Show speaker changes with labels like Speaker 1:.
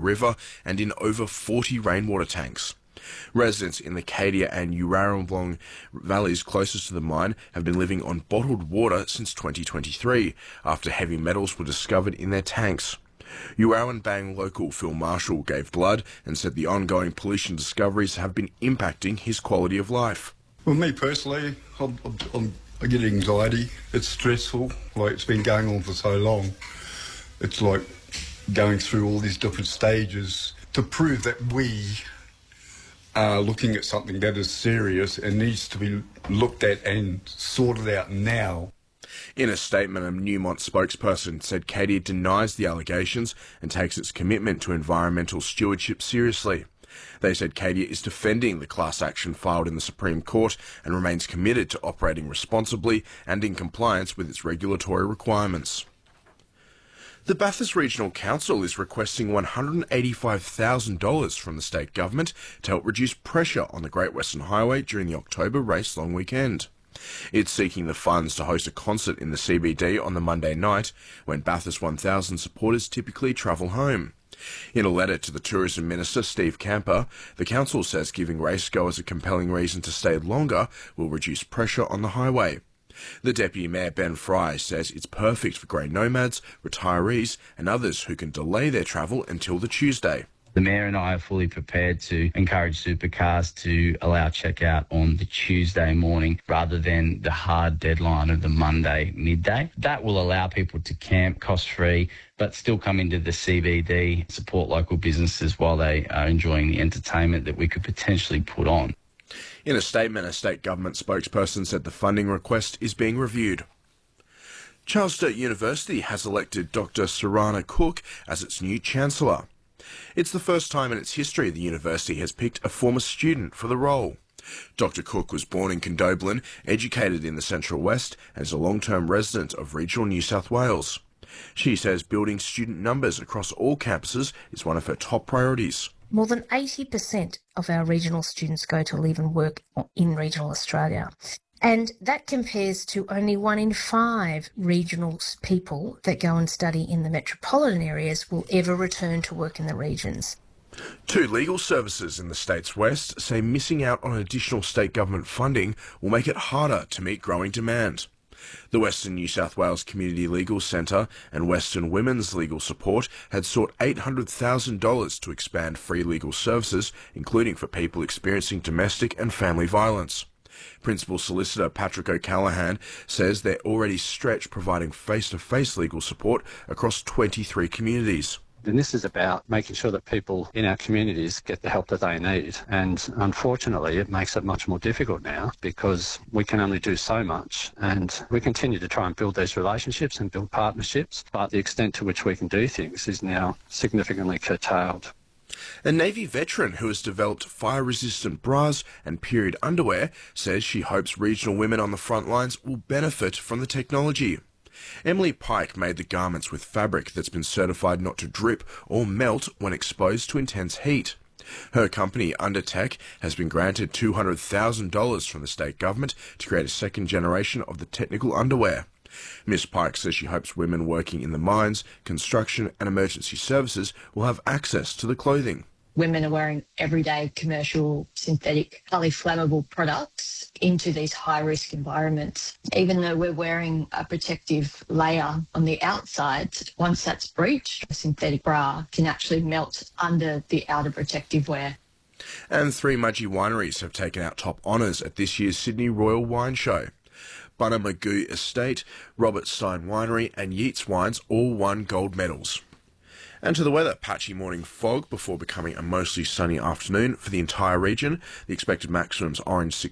Speaker 1: River and in over 40 rainwater tanks. Residents in the Cadia and Yarrawonga valleys closest to the mine have been living on bottled water since 2023, after heavy metals were discovered in their tanks. Yarrawonga local Phil Marshall gave blood and said the ongoing pollution discoveries have been impacting his quality of life.
Speaker 2: Well, me personally, I get anxiety. It's stressful. Like, it's been going on for so long. It's like going through all these different stages to prove that we are looking at something that is serious and needs to be looked at and sorted out now.
Speaker 1: In a statement, a Newmont spokesperson said Cadia denies the allegations and takes its commitment to environmental stewardship seriously. They said Cadia is defending the class action filed in the Supreme Court and remains committed to operating responsibly and in compliance with its regulatory requirements. The Bathurst Regional Council is requesting $185,000 from the state government to help reduce pressure on the Great Western Highway during the October race long weekend. It's seeking the funds to host a concert in the CBD on the Monday night, when Bathurst 1000 supporters typically travel home. In a letter to the Tourism Minister, Steve Camper, the council says giving racegoers a compelling reason to stay longer will reduce pressure on the highway. The Deputy Mayor, Ben Fry, says it's perfect for grey nomads, retirees and others who can delay their travel until the Tuesday.
Speaker 3: The Mayor and I are fully prepared to encourage supercars to allow checkout on the Tuesday morning rather than the hard deadline of the Monday midday. That will allow people to camp cost-free but still come into the CBD, support local businesses while they are enjoying the entertainment that we could potentially put on.
Speaker 1: In a statement, a state government spokesperson said the funding request is being reviewed. Charles Sturt University has elected Dr. Sarana Cook as its new Chancellor. It's the first time in its history the university has picked a former student for the role. Dr. Cook was born in Condobolin, educated in the Central West, and is a long-term resident of regional New South Wales. She says building student numbers across all campuses is one of her top priorities.
Speaker 4: More than 80% of our regional students go to live and work in regional Australia. And that compares to only 1 in 5 regional people that go and study in the metropolitan areas will ever return to work in the regions.
Speaker 1: 2 legal services in the state's west say missing out on additional state government funding will make it harder to meet growing demand. The Western New South Wales Community Legal Centre and Western Women's Legal Support had sought $800,000 to expand free legal services, including for people experiencing domestic and family violence. Principal Solicitor Patrick O'Callaghan says they're already stretched providing face-to-face legal support across 23 communities.
Speaker 5: And this is about making sure that people in our communities get the help that they need. And unfortunately, it makes it much more difficult now because we can only do so much. And we continue to try and build these relationships and build partnerships, but the extent to which we can do things is now significantly curtailed.
Speaker 1: A Navy veteran who has developed fire-resistant bras and period underwear says she hopes regional women on the front lines will benefit from the technology. Emily Pike made the garments with fabric that's been certified not to drip or melt when exposed to intense heat. Her company, Undertech, has been granted $200,000 from the state government to create a second generation of the technical underwear. Ms. Pike says she hopes women working in the mines, construction and emergency services will have access to the clothing.
Speaker 6: Women are wearing everyday commercial synthetic highly flammable products into these high-risk environments. Even though we're wearing a protective layer on the outside, once that's breached, a synthetic bra can actually melt under the outer protective wear.
Speaker 1: And 3 Mudgee wineries have taken out top honours at this year's Sydney Royal Wine Show. Bunamagoo Estate, Robert Stein Winery and Yeats Wines all won gold medals. And to the weather, patchy morning fog before becoming a mostly sunny afternoon for the entire region. The expected maximums orange